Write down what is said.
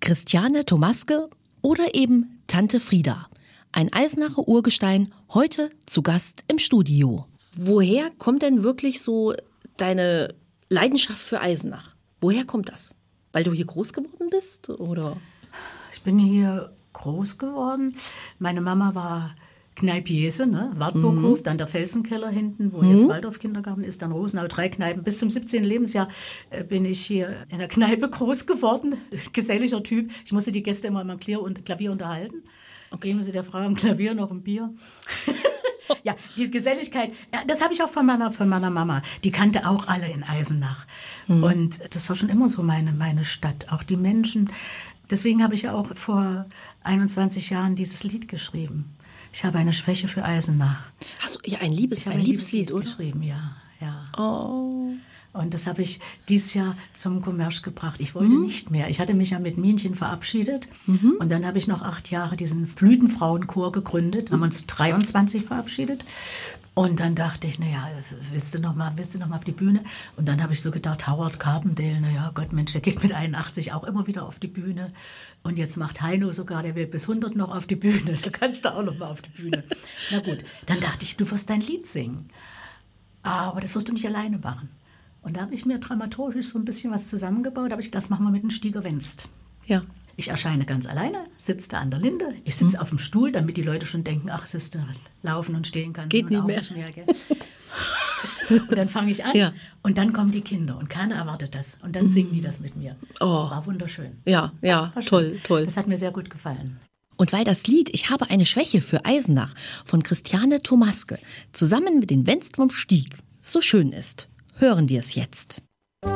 Christiane Thomaske oder eben Tante Frieda. Ein Eisenacher Urgestein, heute zu Gast im Studio. Woher kommt denn wirklich so deine Leidenschaft für Eisenach? Woher kommt das? Weil du hier groß geworden bist, oder? Ich bin hier groß geworden. Meine Mama war Kneipiese, ne? Wartburghof, dann der Felsenkeller hinten, wo jetzt Waldorf-Kindergarten ist, dann Rosenau, 3 Kneipen. Bis zum 17. Lebensjahr bin ich hier in der Kneipe groß geworden. Geselliger Typ. Ich musste die Gäste immer am Klavier unterhalten. Okay. Geben Sie der Frau am Klavier noch ein Bier. Ja, die Geselligkeit, das habe ich auch von meiner Mama. Die kannte auch alle in Eisenach. Und das war schon immer so meine Stadt, auch die Menschen. Deswegen habe ich ja auch vor 21 Jahren dieses Lied geschrieben. Ich habe eine Schwäche für Eisenach. Hast du ja ein Liebeslied, oder? Geschrieben, ja. Oh. Und das habe ich dieses Jahr zum Kommerz gebracht. Ich wollte nicht mehr. Ich hatte mich ja mit Minchen verabschiedet. Und dann habe ich noch 8 Jahre diesen Blütenfrauenchor gegründet. Haben uns 23 verabschiedet. Und dann dachte ich, naja, willst du noch mal auf die Bühne? Und dann habe ich so gedacht, Howard Carpendale, naja, Gott, Mensch, der geht mit 81 auch immer wieder auf die Bühne. Und jetzt macht Heino sogar, der will bis 100 noch auf die Bühne. Da kannst du auch noch mal auf die Bühne. Na gut, dann dachte ich, du wirst dein Lied singen. Aber das wirst du nicht alleine machen. Und da habe ich mir dramaturgisch so ein bisschen was zusammengebaut. Da habe ich gedacht, das machen wir mit dem Stieger Wenst. Ja. Ich erscheine ganz alleine, sitze da an der Linde. Ich sitze auf dem Stuhl, damit die Leute schon denken, ach, siehst du, laufen und stehen kann. Geht nicht mehr. Gell? Und dann fange ich an und dann kommen die Kinder und keiner erwartet das. Und dann singen die das mit mir. Oh. War wunderschön. Ja, war toll. Das hat mir sehr gut gefallen. Und weil das Lied Ich habe eine Schwäche für Eisenach von Christiane Thomaske zusammen mit den Wenst vom Stieg so schön ist, hören wir es jetzt.